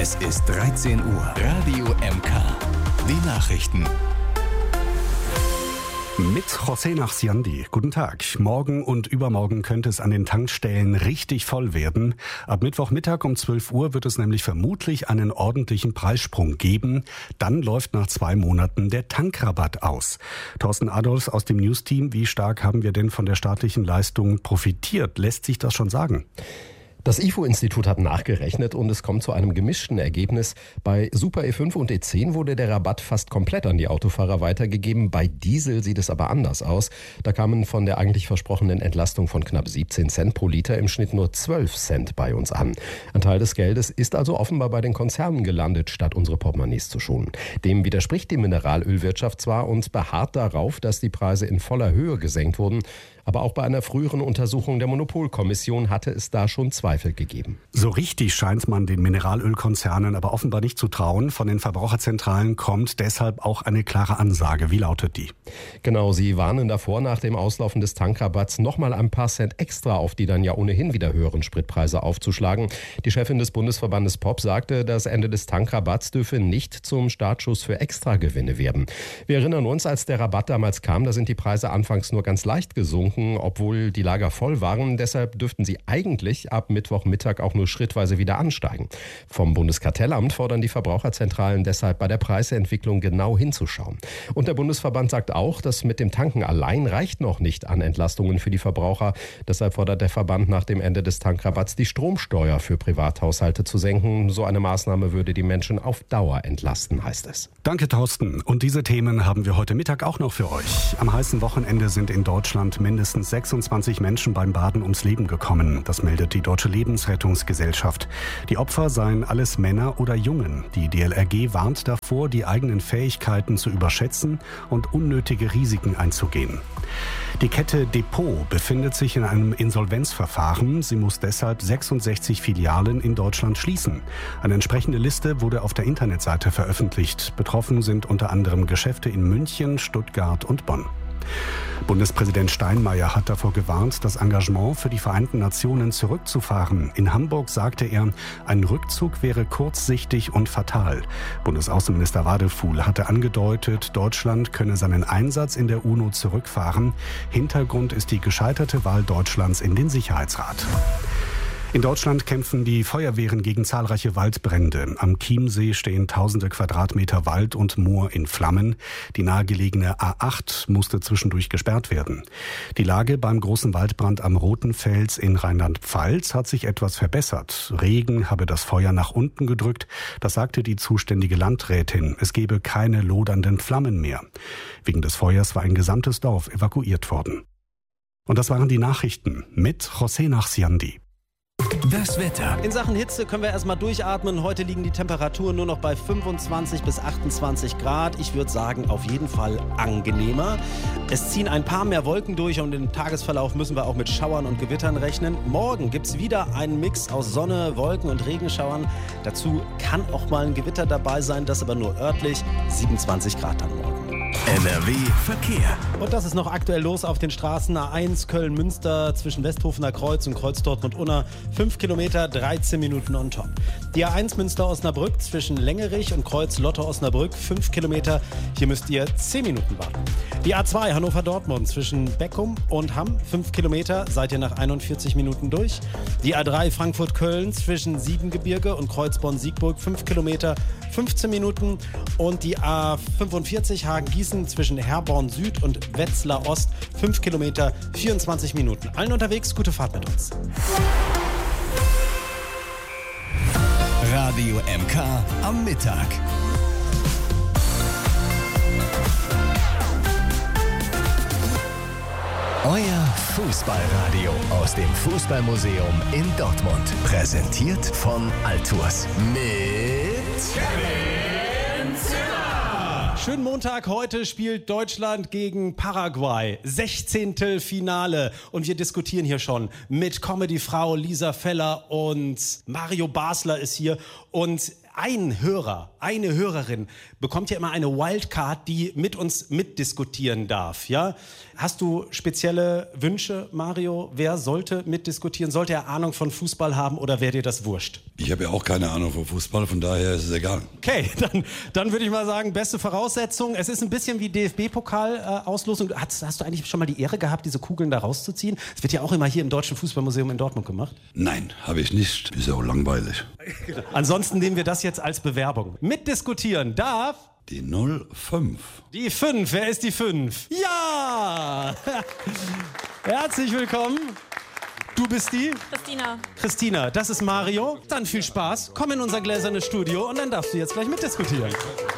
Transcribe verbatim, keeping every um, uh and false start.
Es ist dreizehn Uhr. Radio M K. Die Nachrichten. Mit José Nachsiandi. Guten Tag. Morgen und übermorgen könnte es an den Tankstellen richtig voll werden. Ab Mittwochmittag um zwölf Uhr wird es nämlich vermutlich einen ordentlichen Preissprung geben. Dann läuft nach zwei Monaten der Tankrabatt aus. Thorsten Adolfs aus dem News-Team. Wie stark haben wir denn von der staatlichen Leistung profitiert? Lässt sich das schon sagen? Das I F O-Institut hat nachgerechnet und es kommt zu einem gemischten Ergebnis. Bei Super E fünf und E zehn wurde der Rabatt fast komplett an die Autofahrer weitergegeben. Bei Diesel sieht es aber anders aus. Da kamen von der eigentlich versprochenen Entlastung von knapp siebzehn Cent pro Liter im Schnitt nur zwölf Cent bei uns an. Ein Teil des Geldes ist also offenbar bei den Konzernen gelandet, statt unsere Portemonnaies zu schonen. Dem widerspricht die Mineralölwirtschaft zwar und beharrt darauf, dass die Preise in voller Höhe gesenkt wurden. Aber auch bei einer früheren Untersuchung der Monopolkommission hatte es da schon Zweifel gegeben. So richtig scheint man den Mineralölkonzernen aber offenbar nicht zu trauen. Von den Verbraucherzentralen kommt deshalb auch eine klare Ansage. Wie lautet die? Genau, sie warnen davor, nach dem Auslaufen des Tankrabatts nochmal ein paar Cent extra auf die dann ja ohnehin wieder höheren Spritpreise aufzuschlagen. Die Chefin des Bundesverbandes P O P sagte, das Ende des Tankrabatts dürfe nicht zum Startschuss für Extragewinne werden. Wir erinnern uns, als der Rabatt damals kam, da sind die Preise anfangs nur ganz leicht gesunken, obwohl die Lager voll waren. Deshalb dürften sie eigentlich ab Mittwochmittag auch nur schrittweise wieder ansteigen. Vom Bundeskartellamt fordern die Verbraucherzentralen deshalb, bei der Preisentwicklung genau hinzuschauen. Und der Bundesverband sagt auch, dass mit dem Tanken allein reicht noch nicht an Entlastungen für die Verbraucher. Deshalb fordert der Verband nach dem Ende des Tankrabatts, die Stromsteuer für Privathaushalte zu senken. So eine Maßnahme würde die Menschen auf Dauer entlasten, heißt es. Danke, Thorsten. Und diese Themen haben wir heute Mittag auch noch für euch. Am heißen Wochenende sind in Deutschland mindestens sechsundzwanzig Menschen beim Baden ums Leben gekommen. Das meldet die Deutsche Lebensrettungsgesellschaft. Die Opfer seien alles Männer oder Jungen. Die D L R G warnt davor, die eigenen Fähigkeiten zu überschätzen und unnötige Risiken einzugehen. Die Kette Depot befindet sich in einem Insolvenzverfahren. Sie muss deshalb sechsundsechzig Filialen in Deutschland schließen. Eine entsprechende Liste wurde auf der Internetseite veröffentlicht. Betroffen sind unter anderem Geschäfte in München, Stuttgart und Bonn. Bundespräsident Steinmeier hat davor gewarnt, das Engagement für die Vereinten Nationen zurückzufahren. In Hamburg sagte er, ein Rückzug wäre kurzsichtig und fatal. Bundesaußenminister Wadefuhl hatte angedeutet, Deutschland könne seinen Einsatz in der UNO zurückfahren. Hintergrund ist die gescheiterte Wahl Deutschlands in den Sicherheitsrat. In Deutschland kämpfen die Feuerwehren gegen zahlreiche Waldbrände. Am Chiemsee stehen tausende Quadratmeter Wald und Moor in Flammen. Die nahegelegene A acht musste zwischendurch gesperrt werden. Die Lage beim großen Waldbrand am Rotenfels in Rheinland-Pfalz hat sich etwas verbessert. Regen habe das Feuer nach unten gedrückt. Das sagte die zuständige Landrätin. Es gebe keine lodernden Flammen mehr. Wegen des Feuers war ein gesamtes Dorf evakuiert worden. Und das waren die Nachrichten mit José Nachsiandi. Das Wetter. In Sachen Hitze können wir erstmal durchatmen. Heute liegen die Temperaturen nur noch bei fünfundzwanzig bis achtundzwanzig Grad. Ich würde sagen, auf jeden Fall angenehmer. Es ziehen ein paar mehr Wolken durch und im Tagesverlauf müssen wir auch mit Schauern und Gewittern rechnen. Morgen gibt es wieder einen Mix aus Sonne, Wolken und Regenschauern. Dazu kann auch mal ein Gewitter dabei sein, das aber nur örtlich. siebenundzwanzig Grad dann morgen. N R W Verkehr. Und das ist noch aktuell los auf den Straßen A eins Köln-Münster zwischen Westhofener Kreuz und Kreuz Dortmund-Unna. fünf Kilometer, dreizehn Minuten on top. Die A eins Münster-Osnabrück zwischen Längerich und Kreuz Lotte-Osnabrück. fünf Kilometer. Hier müsst ihr zehn Minuten warten. Die A zwei Hannover-Dortmund zwischen Beckum und Hamm. fünf Kilometer. Seid ihr nach einundvierzig Minuten durch. Die A drei Frankfurt-Köln zwischen Siebengebirge und Kreuz Bonn-Siegburg. fünf Kilometer. fünfzehn Minuten. Und die A fünfundvierzig Hagen-Gießen zwischen Herborn Süd und Wetzlar Ost, fünf Kilometer, vierundzwanzig Minuten. Allen unterwegs, gute Fahrt mit uns. Radio M K am Mittag. Euer Fußballradio aus dem Fußballmuseum in Dortmund. Präsentiert von Altours. Mit Kevin Zimmer. Schönen Montag. Heute spielt Deutschland gegen Paraguay. sechzehnte Finale. Und wir diskutieren hier schon mit Comedy-Frau Lisa Feller und Mario Basler ist hier. Und ein Hörer, eine Hörerin bekommt ja immer eine Wildcard, die mit uns mitdiskutieren darf. Ja? Hast du spezielle Wünsche, Mario? Wer sollte mitdiskutieren? Sollte er Ahnung von Fußball haben oder wäre dir das wurscht? Ich habe ja auch keine Ahnung von Fußball, von daher ist es egal. Okay, dann, dann würde ich mal sagen, beste Voraussetzung. Es ist ein bisschen wie D F B-Pokal-Auslosung. Hast, hast du eigentlich schon mal die Ehre gehabt, diese Kugeln da rauszuziehen? Das wird ja auch immer hier im Deutschen Fußballmuseum in Dortmund gemacht. Nein, habe ich nicht. Ist ja auch langweilig. Ansonsten nehmen wir das jetzt als Bewerbung. Mitdiskutieren darf... Die null fünf. Die fünf. Wer ist die fünf? Ja! Herzlich willkommen. Du bist die? Christina. Christina, das ist Mario. Dann viel Spaß. Komm in unser gläsernes Studio und dann darfst du jetzt gleich mitdiskutieren.